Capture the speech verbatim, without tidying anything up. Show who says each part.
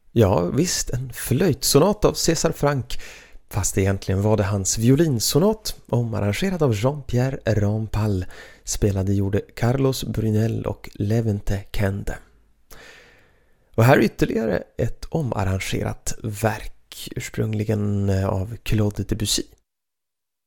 Speaker 1: Ja, visst, en flöjtsonat av César Franck, fast egentligen var det hans violinsonat, omarrangerad av Jean-Pierre Rampal, spelade gjorde Carlos Brunel och Levente Kende. Och här är ytterligare ett omarrangerat verk, ursprungligen av Claude Debussy.